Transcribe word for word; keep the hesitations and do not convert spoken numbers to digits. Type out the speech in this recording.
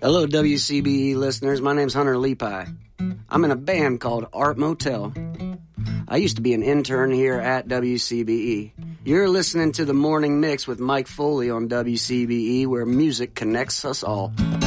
Hello, W C B E listeners. My name's Hunter Lepi. I'm in a band called Art Motel. I used to be an intern here at W C B E. You're listening to The Morning Mix with Mike Foley on W C B E, where music connects us all.